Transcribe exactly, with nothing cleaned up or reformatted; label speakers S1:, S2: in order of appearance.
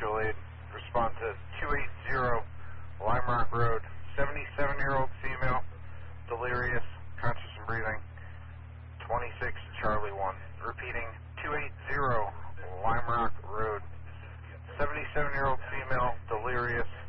S1: visual aid. Respond to two eighty Lime Rock Road. seventy-seven-year-old female, delirious, conscious and breathing. twenty-six Charlie one. Repeating, two eighty Lime Rock Road. seventy-seven-year-old female, delirious,